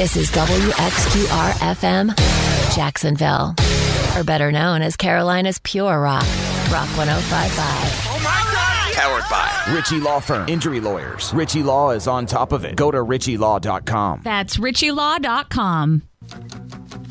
This is WXQR-FM, Jacksonville. Or better known as Carolina's Pure Rock, Rock 105.5. Oh my God! Powered by Ritchie Law Firm. Injury lawyers. Ritchie Law is on top of it. Go to ritchielaw.com. That's ritchielaw.com.